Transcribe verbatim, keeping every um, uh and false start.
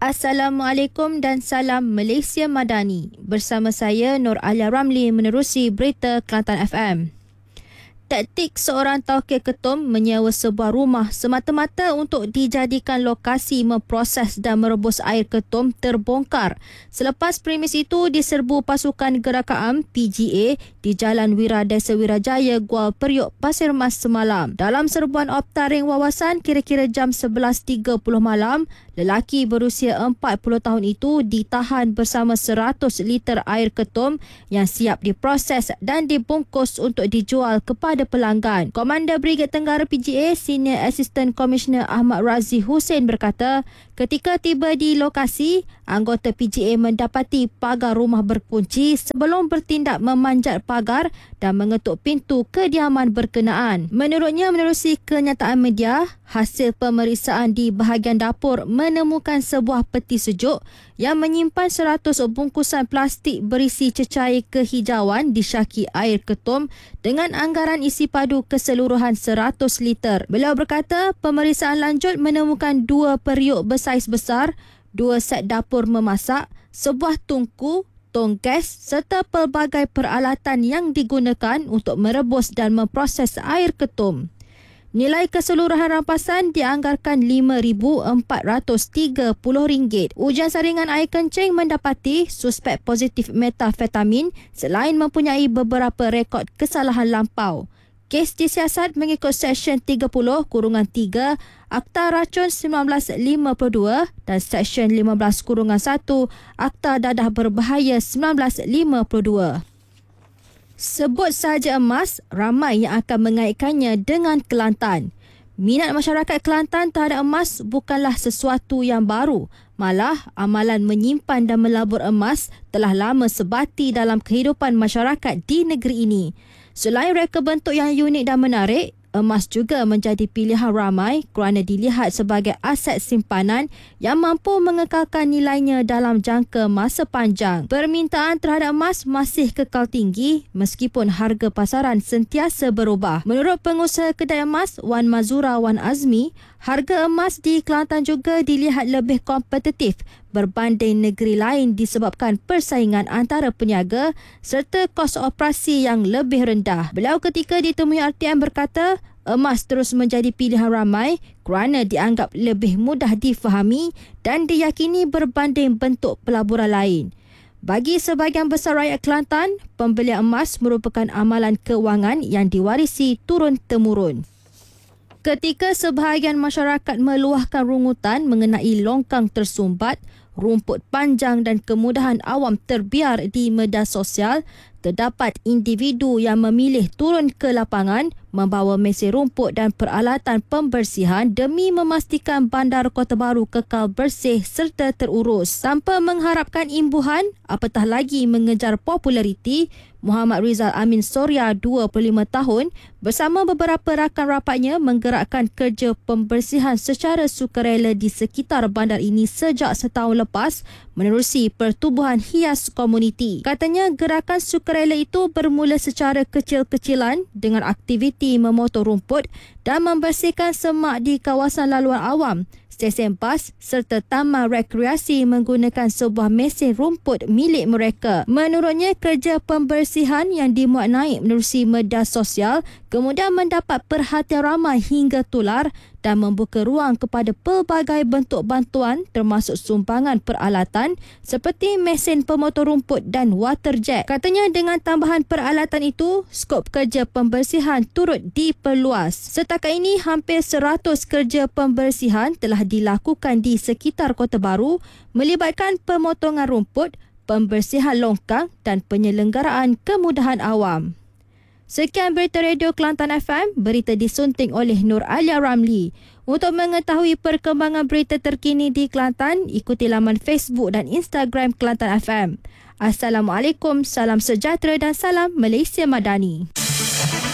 Assalamualaikum dan salam Malaysia Madani. Bersama saya Nur Alia Ramli menerusi berita Kelantan F M. Taktik seorang tauke ketum menyewa sebuah rumah semata-mata untuk dijadikan lokasi memproses dan merebus air ketum terbongkar selepas premis itu diserbu pasukan Gerakan P G A di Jalan Wira Desa Wirajaya, Gual Periuk, Pasir Mas semalam. Dalam serbuan optaring wawasan kira-kira jam sebelas tiga puluh malam, lelaki berusia empat puluh tahun itu ditahan bersama seratus liter air ketum yang siap diproses dan dibungkus untuk dijual kepada pelanggan. Komander Brigade Tenggara P G A Senior Assistant Commissioner Ahmad Razi Hussein berkata, ketika tiba di lokasi, anggota P G A mendapati pagar rumah berkunci sebelum bertindak memanjat pagar dan mengetuk pintu kediaman berkenaan. Menurutnya, menerusi kenyataan media, hasil pemeriksaan di bahagian dapur menemukan sebuah peti sejuk yang menyimpan seratus bungkusan plastik berisi cecair kehijauan disyaki air ketum dengan anggaran isi padu keseluruhan seratus liter. Beliau berkata, pemeriksaan lanjut menemukan dua periuk bersaiz besar, dua set dapur memasak, sebuah tungku, tong gas serta pelbagai peralatan yang digunakan untuk merebus dan memproses air ketum. Nilai keseluruhan rampasan dianggarkan lima ribu empat ratus tiga puluh ringgit. Ujian saringan air kencing mendapati suspek positif metafetamin selain mempunyai beberapa rekod kesalahan lampau. Kes disiasat mengikut Seksyen tiga puluh tiga Akta Racun seribu sembilan ratus lima puluh dua dan Seksyen lima belas satu Akta Dadah Berbahaya seribu sembilan ratus lima puluh dua. Sebut sahaja emas, ramai yang akan mengaitkannya dengan Kelantan. Minat masyarakat Kelantan terhadap emas bukanlah sesuatu yang baru. Malah, amalan menyimpan dan melabur emas telah lama sebati dalam kehidupan masyarakat di negeri ini. Selain reka bentuk yang unik dan menarik, emas juga menjadi pilihan ramai kerana dilihat sebagai aset simpanan yang mampu mengekalkan nilainya dalam jangka masa panjang. Permintaan terhadap emas masih kekal tinggi meskipun harga pasaran sentiasa berubah. Menurut pengusaha kedai emas Wan Mazura Wan Azmi, harga emas di Kelantan juga dilihat lebih kompetitif berbanding negeri lain disebabkan persaingan antara peniaga serta kos operasi yang lebih rendah. Beliau ketika ditemui R T M berkata, emas terus menjadi pilihan ramai kerana dianggap lebih mudah difahami dan diyakini berbanding bentuk pelaburan lain. Bagi sebahagian besar rakyat Kelantan, pembelian emas merupakan amalan kewangan yang diwarisi turun-temurun. Ketika sebahagian masyarakat meluahkan rungutan mengenai longkang tersumbat, rumput panjang dan kemudahan awam terbiar di media sosial, terdapat individu yang memilih turun ke lapangan membawa mesin rumput dan peralatan pembersihan demi memastikan bandar Kota Baru kekal bersih serta terurus. Tanpa mengharapkan imbuhan, apatah lagi mengejar populariti, Muhammad Rizal Amin Soria, dua puluh lima tahun, bersama beberapa rakan rapatnya menggerakkan kerja pembersihan secara sukarela di sekitar bandar ini sejak setahun lepas menerusi pertubuhan hias komuniti. Katanya gerakan sukarela itu bermula secara kecil-kecilan dengan aktiviti memotong rumput dan membersihkan semak di kawasan laluan awam, stesen bas serta taman rekreasi menggunakan sebuah mesin rumput milik mereka. Menurutnya, kerja pembersihan yang dimuat naik menerusi media sosial kemudian mendapat perhatian ramai hingga tular dan membuka ruang kepada pelbagai bentuk bantuan termasuk sumbangan peralatan seperti mesin pemotong rumput dan water jet. Katanya dengan tambahan peralatan itu, skop kerja pembersihan turut diperluas. Setakat ini, hampir seratus kerja pembersihan telah dilakukan di sekitar Kota Baru melibatkan pemotongan rumput, pembersihan longkang dan penyelenggaraan kemudahan awam. Sekian berita Radio Kelantan F M, berita disunting oleh Nur Alia Ramli. Untuk mengetahui perkembangan berita terkini di Kelantan, ikuti laman Facebook dan Instagram Kelantan F M. Assalamualaikum, salam sejahtera dan salam Malaysia Madani.